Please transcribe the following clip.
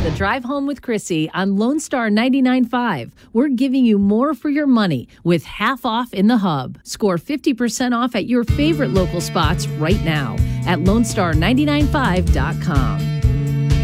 The Drive Home with Chrissy on Lone Star 99.5. We're giving you more for your money with half off in the hub. Score 50% off at your favorite local spots right now at LoneStar995.com.